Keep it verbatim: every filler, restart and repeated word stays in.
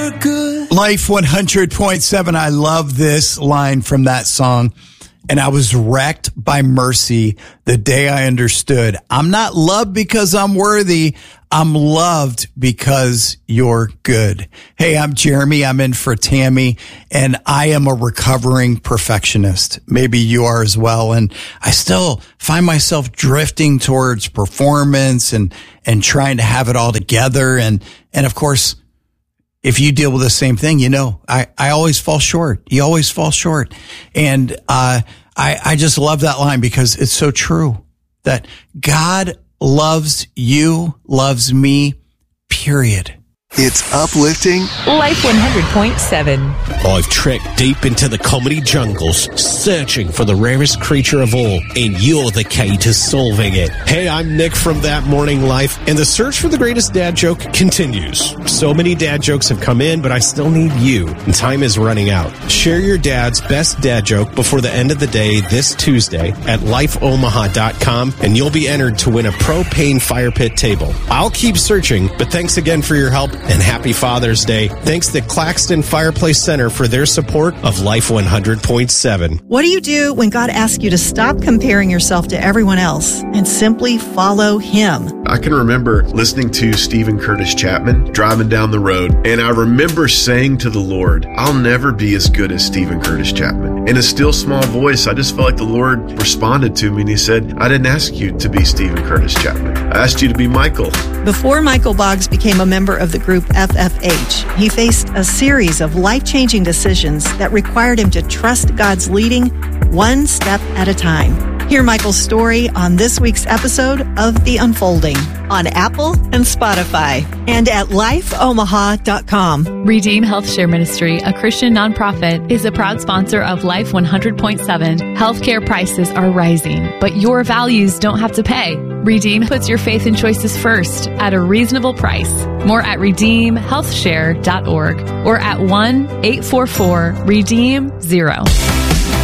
Life one hundred point seven. I love this line from that song. And I was wrecked by mercy the day I understood. I'm not loved because I'm worthy. I'm loved because you're good. Hey, I'm Jeremy. I'm in for Tammy, and I am a recovering perfectionist. Maybe you are as well. And I still find myself drifting towards performance and, and trying to have it all together. And, and of course, if you deal with the same thing, you know, I, I always fall short. You always fall short. And, uh, I, I just love that line because it's so true that God loves you, loves me, period. It's uplifting. Life one hundred point seven. I've trekked deep into the comedy jungles, searching for the rarest creature of all, and you're the key to solving it. Hey, I'm Nick from That Morning Life, and the search for the greatest dad joke continues. So many dad jokes have come in, but I still need you, and time is running out. Share your dad's best dad joke before the end of the day this Tuesday at life omaha dot com, and you'll be entered to win a propane fire pit table. I'll keep searching, but thanks again for your help. And happy Father's Day. Thanks to Claxton Fireplace Center for their support of Life one hundred point seven. What do you do when God asks you to stop comparing yourself to everyone else and simply follow Him? I can remember listening to Stephen Curtis Chapman driving down the road, and I remember saying to the Lord, I'll never be as good as Stephen Curtis Chapman. In a still small voice, I just felt like the Lord responded to me, and He said, I didn't ask you to be Stephen Curtis Chapman. I asked you to be Michael. Before Michael Boggs became a member of the group F F H, he faced a series of life-changing decisions that required him to trust God's leading one step at a time. Hear Michael's story on this week's episode of The Unfolding on Apple and Spotify and at life omaha dot com. Redeem Health Share Ministry, a Christian nonprofit, is a proud sponsor of Life one hundred point seven. Healthcare prices are rising, but your values don't have to pay. Redeem puts your faith and choices first at a reasonable price. More at redeem health share dot org or at one eight four four redeem zero.